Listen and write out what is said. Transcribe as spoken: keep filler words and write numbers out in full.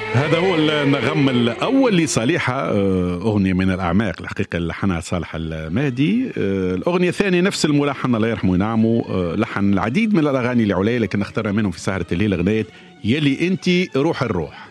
هذا هو النغم الأول لصالحة، أغنية من الأعماق الحقيقة اللي لحنها صالح المهدي. الأغنية الثانية نفس الملحن الله يرحمه وينعمه، لحن العديد من الأغاني لعلي، لكن اختار منهم في سهرة الليل أغنية يلي أنتي روح الروح.